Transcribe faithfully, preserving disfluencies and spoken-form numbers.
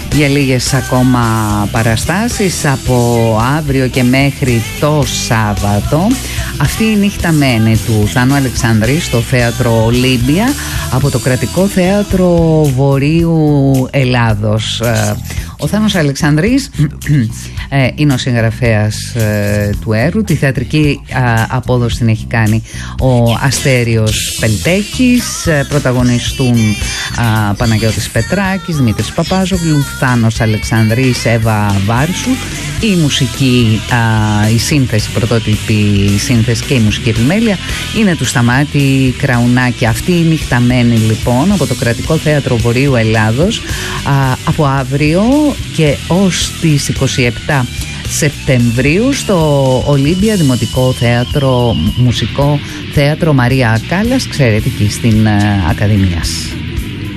για λίγες ακόμα παραστάσεις από αύριο και μέχρι το Σάββατο. Αυτή η νύχτα μένει του Θάνου Αλεξανδρή στο θέατρο Ολύμπια από το Κρατικό Θέατρο Βορείου Ελλάδος. Ο Θάνος Αλεξανδρής είναι ο συγγραφέας του έργου. Τη θεατρική απόδοση την έχει κάνει ο Αστέριος Πελτέκης. Πρωταγωνιστούν Παναγιώτης Πετράκης, Δημήτρης Παπάζογλου, Θάνος Αλεξανδρής, Εύα Βάρσου. Η μουσική, η σύνθεση, πρωτότυπη σύνθεση και η μουσική επιμέλεια είναι του Σταμάτη Κραουνάκη. Αυτή η νύχτα μένει λοιπόν από το Κρατικό Θέατρο Βορείου Ελλάδος από αύριο και ως τις είκοσι επτά Σεπτεμβρίου στο Ολύμπια Δημοτικό Θέατρο, Μουσικό Θέατρο Μαρία Κάλλας, ξέρετε, εκεί στην Ακαδημίας.